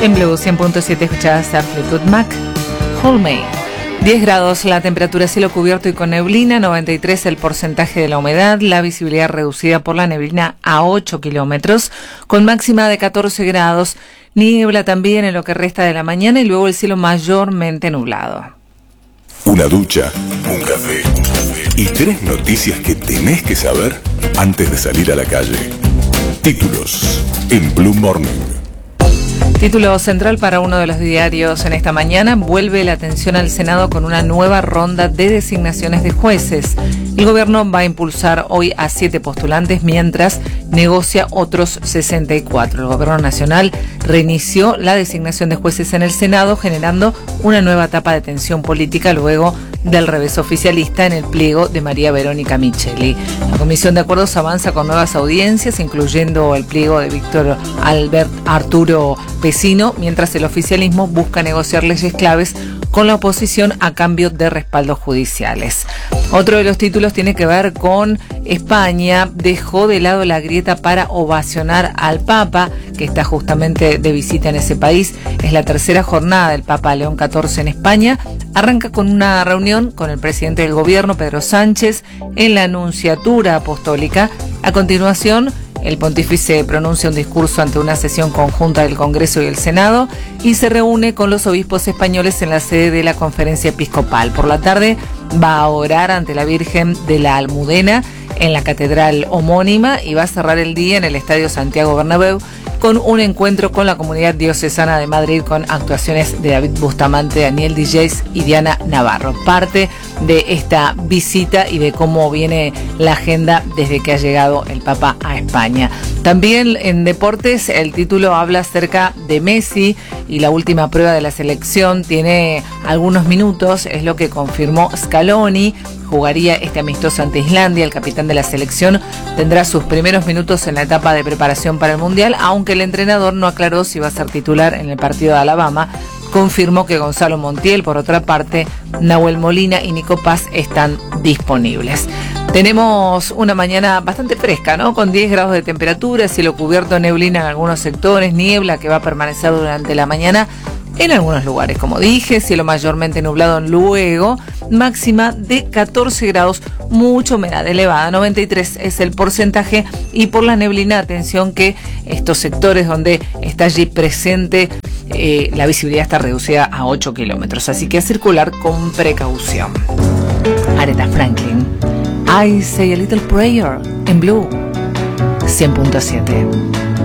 En Blue 100.7 escuchás a Fleetwood Mac, Hold Me. 10 grados la temperatura, cielo cubierto y con neblina, 93 el porcentaje de la humedad, la visibilidad reducida por la neblina a 8 kilómetros, con máxima de 14 grados, niebla también en lo que resta de la mañana y luego el cielo mayormente nublado. Una ducha, un café y 3 noticias que tenés que saber antes de salir a la calle. Títulos en Blue Morning. Título central para uno de los diarios en esta mañana: vuelve la atención al Senado con una nueva ronda de designaciones de jueces. El gobierno va a impulsar hoy a 7 postulantes mientras negocia otros 64. El gobierno nacional reinició la designación de jueces en el Senado, generando una nueva etapa de tensión política luego del revés oficialista en el pliego de María Verónica Micheli. La Comisión de Acuerdos avanza con nuevas audiencias, incluyendo el pliego de Víctor Arturo Pesino, mientras el oficialismo busca negociar leyes claves con la oposición a cambio de respaldos judiciales. Otro de los títulos tiene que ver con España. Dejó de lado la grieta para ovacionar al Papa, que está justamente de visita en ese país. Es la tercera jornada del Papa León XIV en España. Arranca con una reunión con el presidente del gobierno, Pedro Sánchez, en la Nunciatura Apostólica. A continuación, el pontífice pronuncia un discurso ante una sesión conjunta del Congreso y el Senado y se reúne con los obispos españoles en la sede de la Conferencia Episcopal. Por la tarde va a orar ante la Virgen de la Almudena en la catedral homónima y va a cerrar el día en el Estadio Santiago Bernabéu con un encuentro con la comunidad diocesana de Madrid con actuaciones de David Bustamante, Daniel DJs y Diana Navarro. Parte de esta visita y de cómo viene la agenda desde que ha llegado el Papa a España. También en deportes el título habla acerca de Messi y la última prueba de la selección. Tiene algunos minutos, es lo que confirmó Scaloni. Jugaría este amistoso ante Islandia. El capitán de la selección tendrá sus primeros minutos en la etapa de preparación para el Mundial, aunque el entrenador no aclaró si va a ser titular en el partido de Alabama. Confirmó que Gonzalo Montiel, por otra parte, Nahuel Molina y Nico Paz están disponibles. Tenemos una mañana bastante fresca, ¿no? Con 10 grados de temperatura, cielo cubierto, neblina en algunos sectores, niebla que va a permanecer durante la mañana en algunos lugares, como dije, cielo mayormente nublado luego, máxima de 14 grados, mucha humedad elevada, 93 es el porcentaje, y por la neblina, atención que estos sectores donde está allí presente la visibilidad está reducida a 8 kilómetros, así que a circular con precaución. Aretha Franklin, I Say a Little Prayer, en Blue 100.7.